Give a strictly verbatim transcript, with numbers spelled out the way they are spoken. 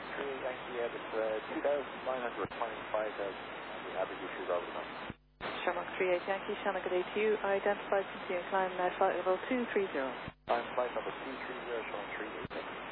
three eight Yankee, Air, it's uh, two thousand nine hundred twenty-five thousand, and the average issue over the month. Shamrock three eight Yankee, Shannon, good day to you. Identified continuing climb, now flight level two three zero. I'm flight number two three zero, showing three eight Yankee.